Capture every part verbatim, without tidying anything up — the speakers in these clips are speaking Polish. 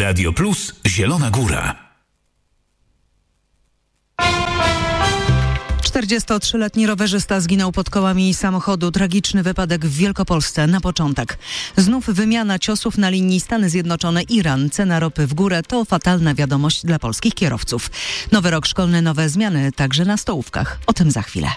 Radio Plus Zielona Góra. czterdziestotrzyletni rowerzysta zginął pod kołami samochodu. Tragiczny wypadek w Wielkopolsce na początek. Znów wymiana ciosów na linii Stany Zjednoczone-Iran. Cena ropy w górę to fatalna wiadomość dla polskich kierowców. Nowy rok szkolny, nowe zmiany także na stołówkach. O tym za chwilę.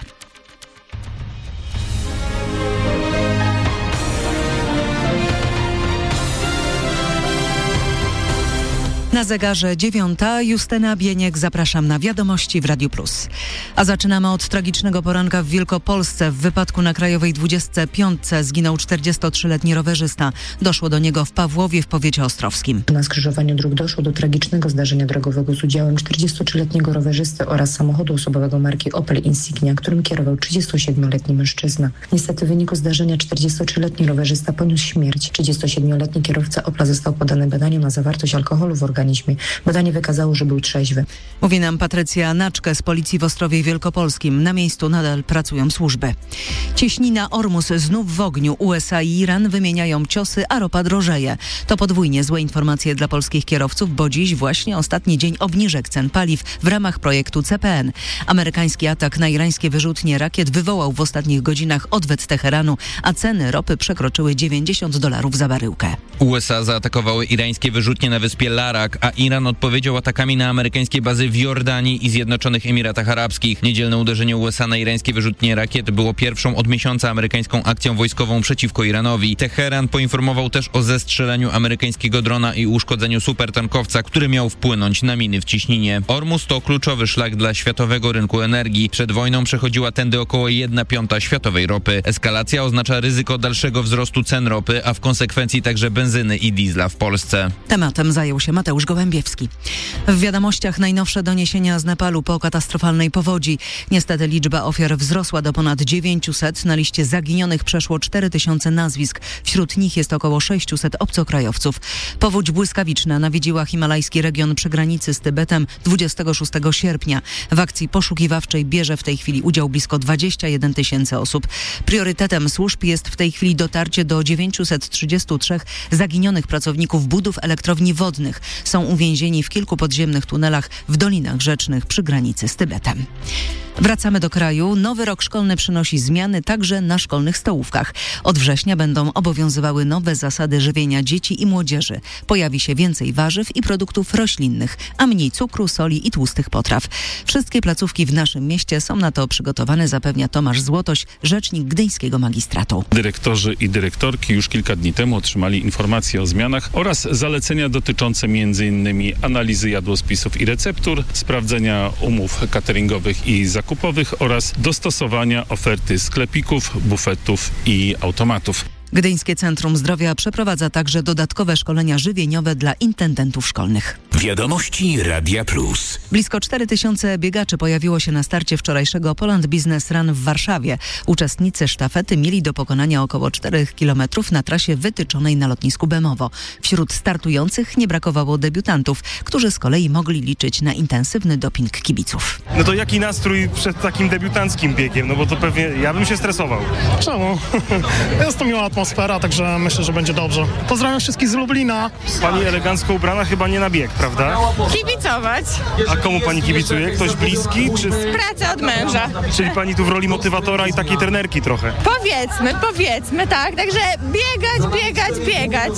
Na zegarze dziewiąta. Justyna Bieniek, zapraszam na wiadomości w Radiu Plus. A zaczynamy od tragicznego poranka w Wielkopolsce. W wypadku na Krajowej dwudziestej piątej zginął czterdziestotrzyletni rowerzysta. Doszło do niego w Pawłowie w powiecie ostrowskim. Na skrzyżowaniu dróg doszło do tragicznego zdarzenia drogowego z udziałem czterdziestotrzyletniego rowerzysty oraz samochodu osobowego marki Opel Insignia, którym kierował trzydziestosiedmioletni mężczyzna. Niestety w wyniku zdarzenia czterdziestotrzyletni rowerzysta poniósł śmierć. trzydziestosiedmioletni kierowca Opla został poddany badaniu na zawartość alkoholu w organizmie. Badanie wykazało, że był trzeźwy. Mówi nam Patrycja Naczkę z Policji w Ostrowie Wielkopolskim. Na miejscu nadal pracują służby. Cieśnina Ormus znów w ogniu. U S A i Iran wymieniają ciosy, a ropa drożeje. To podwójnie złe informacje dla polskich kierowców, bo dziś właśnie ostatni dzień obniżek cen paliw w ramach projektu C P N. Amerykański atak na irańskie wyrzutnie rakiet wywołał w ostatnich godzinach odwet Teheranu, a ceny ropy przekroczyły dziewięćdziesiąt dolarów za baryłkę. U S A zaatakowały irańskie wyrzutnie na wyspie Larak, a Iran odpowiedział atakami na amerykańskie bazy w Jordanii i Zjednoczonych Emiratach Arabskich. Niedzielne uderzenie U S A na irańskie wyrzutnie rakiet było pierwszą od miesiąca amerykańską akcją wojskową przeciwko Iranowi. Teheran poinformował też o zestrzeleniu amerykańskiego drona i uszkodzeniu supertankowca, który miał wpłynąć na miny w ciśninie. Ormus to kluczowy szlak dla światowego rynku energii. Przed wojną przechodziła tędy około jedna piąta światowej ropy. Eskalacja oznacza ryzyko dalszego wzrostu cen ropy, a w konsekwencji także benzyny i diesla w Polsce. Tematem zajął się Mateusz Gołębiewski. W wiadomościach najnowsze doniesienia z Nepalu po katastrofalnej powodzi. Niestety liczba ofiar wzrosła do ponad dziewięćset. Na liście zaginionych przeszło cztery tysiące nazwisk. Wśród nich jest około sześćset obcokrajowców. Powódź błyskawiczna nawiedziła himalajski region przy granicy z Tybetem dwudziestego szóstego sierpnia. W akcji poszukiwawczej bierze w tej chwili udział blisko dwadzieścia jeden tysięcy osób. Priorytetem służb jest w tej chwili dotarcie do dziewięciuset trzydziestu trzech zaginionych pracowników budów elektrowni wodnych. Są uwięzieni w kilku podziemnych tunelach w dolinach rzecznych przy granicy z Tybetem. Wracamy do kraju. Nowy rok szkolny przynosi zmiany także na szkolnych stołówkach. Od września będą obowiązywały nowe zasady żywienia dzieci i młodzieży. Pojawi się więcej warzyw i produktów roślinnych, a mniej cukru, soli i tłustych potraw. Wszystkie placówki w naszym mieście są na to przygotowane, zapewnia Tomasz Złotoś, rzecznik gdyńskiego magistratu. Dyrektorzy i dyrektorki już kilka dni temu otrzymali informacje o zmianach oraz zalecenia dotyczące między innymi analizy jadłospisów i receptur, sprawdzenia umów cateringowych i zakupowych oraz dostosowania oferty sklepików, bufetów i automatów. Gdyńskie Centrum Zdrowia przeprowadza także dodatkowe szkolenia żywieniowe dla intendentów szkolnych. Wiadomości Radia Plus. Blisko cztery tysiące biegaczy pojawiło się na starcie wczorajszego Poland Business Run w Warszawie. Uczestnicy sztafety mieli do pokonania około czterech kilometrów na trasie wytyczonej na lotnisku Bemowo. Wśród startujących nie brakowało debiutantów, którzy z kolei mogli liczyć na intensywny doping kibiców. No to jaki nastrój przed takim debiutanckim biegiem? No bo to pewnie ja bym się stresował. Czemu? Jest to miła atmosfera. Atmosfera, także myślę, że będzie dobrze. Pozdrawiam wszystkich z Lublina. Pani elegancko ubrana chyba nie na bieg, prawda? Kibicować. A komu pani kibicuje? Ktoś bliski? Czy... Pracę od męża. Czyli pani tu w roli motywatora i takiej trenerki trochę? Powiedzmy, powiedzmy, tak. Także biegać, biegać, biegać.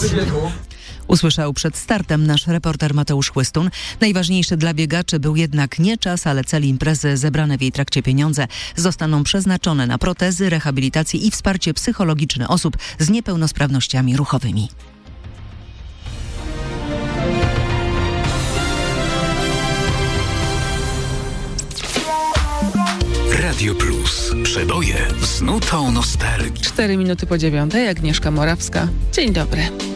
Usłyszał przed startem nasz reporter Mateusz Chłystun. Najważniejszy dla biegaczy był jednak nie czas, ale cel imprezy. Zebrane w jej trakcie pieniądze zostaną przeznaczone na protezy, rehabilitację i wsparcie psychologiczne osób z niepełnosprawnościami ruchowymi. Radio Plus. Przeboje z nutą nostalgii. Cztery minuty po dziewiątej. Agnieszka Morawska. Dzień dobry.